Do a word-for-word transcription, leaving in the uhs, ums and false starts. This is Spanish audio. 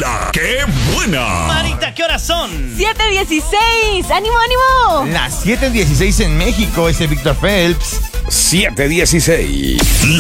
¡La qué buena! Marita, ¿qué horas son? siete dieciséis. ¡Ánimo, ánimo! Las siete dieciséis en México, ese Víctor Phelps. siete dieciséis.